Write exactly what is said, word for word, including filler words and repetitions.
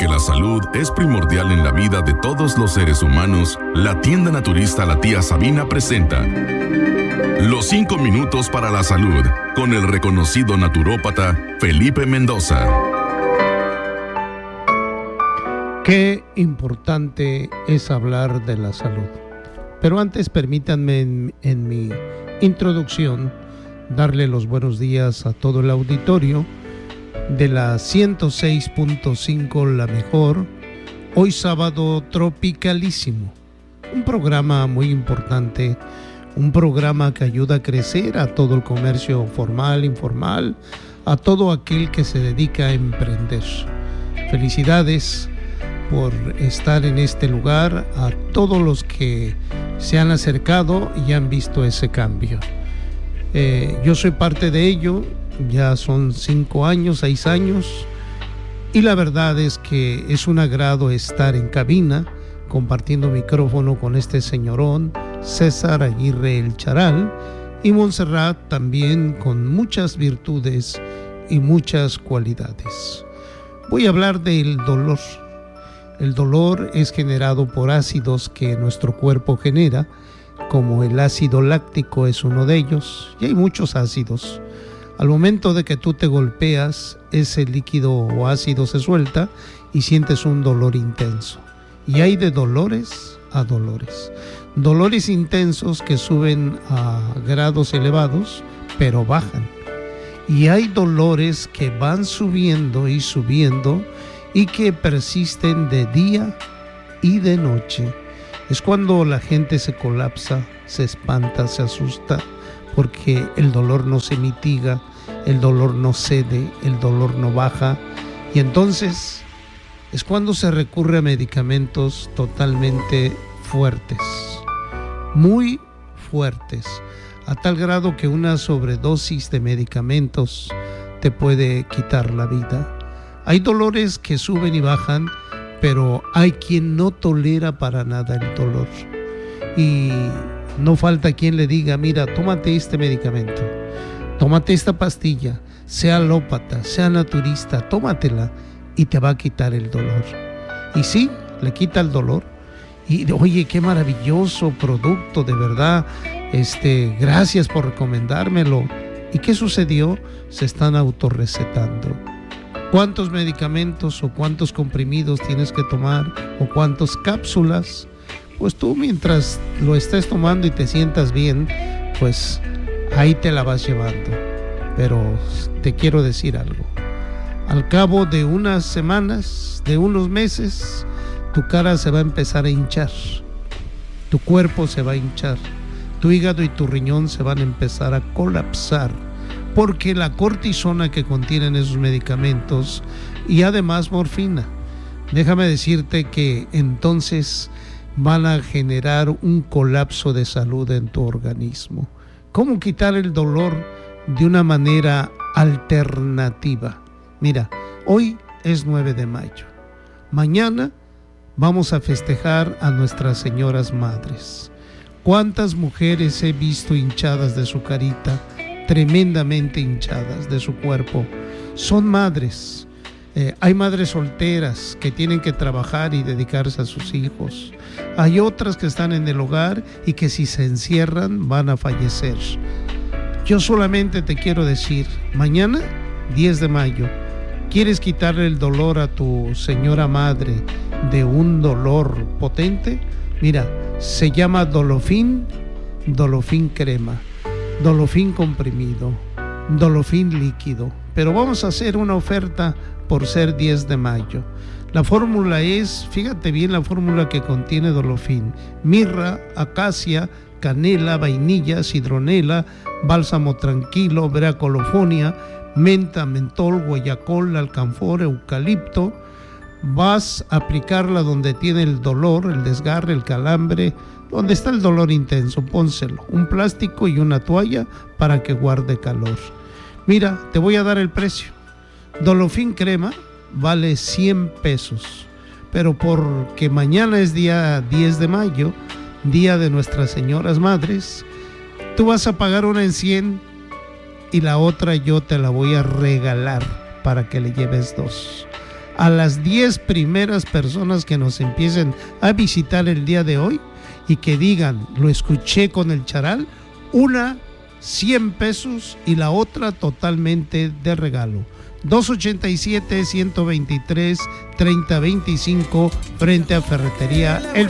Porque la salud es primordial en la vida de todos los seres humanos, la tienda naturista La Tía Sabina presenta Los cinco minutos para la salud, con el reconocido naturópata Felipe Mendoza. Qué importante es hablar de la salud. Pero antes permítanme en, en mi introducción darle los buenos días a todo el auditorio de la ciento seis punto cinco La Mejor, hoy sábado tropicalísimo. Un programa muy importante, un programa que ayuda a crecer a todo el comercio formal, informal, a todo aquel que se dedica a emprender. Felicidades por estar en este lugar, a todos los que se han acercado y han visto ese cambio. Eh, yo soy parte de ello. Ya son cinco años, seis años, y la verdad es que es un agrado estar en cabina compartiendo micrófono con este señorón César Aguirre El Charal, y Montserrat también con muchas virtudes y muchas cualidades. Voy a hablar del dolor. El dolor es generado por ácidos que nuestro cuerpo genera, como el ácido láctico es uno de ellos, y hay muchos ácidos. Al momento de que tú te golpeas, ese líquido o ácido se suelta y sientes un dolor intenso. Y hay de dolores a dolores. Dolores intensos que suben a grados elevados, pero bajan. Y hay dolores que van subiendo y subiendo y que persisten de día y de noche. Es cuando la gente se colapsa, se espanta, se asusta, porque el dolor no se mitiga, el dolor no cede, el dolor no baja, y entonces es cuando se recurre a medicamentos totalmente fuertes, muy fuertes, a tal grado que una sobredosis de medicamentos te puede quitar la vida. Hay dolores que suben y bajan, pero hay quien no tolera para nada el dolor, y no falta quien le diga: mira, tómate este medicamento, tómate esta pastilla, sea alópata, sea naturista, tómatela y te va a quitar el dolor. Y sí, le quita el dolor. Y oye, qué maravilloso producto, de verdad, este, gracias por recomendármelo. ¿Y qué sucedió? Se están autorrecetando. ¿Cuántos medicamentos o cuántos comprimidos tienes que tomar o cuántas cápsulas? Pues tú, mientras lo estés tomando y te sientas bien, pues ahí te la vas llevando. Pero te quiero decir algo: al cabo de unas semanas, de unos meses, tu cara se va a empezar a hinchar, tu cuerpo se va a hinchar, tu hígado y tu riñón se van a empezar a colapsar, porque la cortisona que contienen esos medicamentos, y además morfina, déjame decirte que entonces van a generar un colapso de salud en tu organismo. ¿Cómo quitar el dolor de una manera alternativa? Mira, hoy es nueve de mayo. Mañana vamos a festejar a nuestras señoras madres. ¿Cuántas mujeres he visto hinchadas de su carita, tremendamente hinchadas de su cuerpo? Son madres. Eh, hay madres solteras que tienen que trabajar y dedicarse a sus hijos. Hay otras que están en el hogar y que si se encierran van a fallecer. Yo solamente te quiero decir, mañana, diez de mayo, ¿quieres quitarle el dolor a tu señora madre de un dolor potente? Mira, se llama Dolofin, Dolofin crema, Dolofin comprimido, Dolofin líquido. Pero vamos a hacer una oferta por ser diez de mayo. La fórmula es, fíjate bien la fórmula que contiene Dolofin: mirra, acacia, canela, vainilla, citronela, bálsamo tranquilo, veracolofonia, menta, mentol, guayacol, alcanfor, eucalipto. Vas a aplicarla donde tiene el dolor, el desgarre, el calambre, donde está el dolor intenso. Pónselo, un plástico y una toalla para que guarde calor. Mira, te voy a dar el precio. Dolofin crema vale cien pesos, pero porque mañana es día diez de mayo, día de Nuestras Señoras Madres, tú vas a pagar una en cien y la otra yo te la voy a regalar para que le lleves dos. A las diez primeras personas que nos empiecen a visitar el día de hoy y que digan, lo escuché con el Charal, una cien pesos y la otra totalmente de regalo. dos ochenta y siete, ciento veintitrés, treinta veinticinco frente a Ferretería El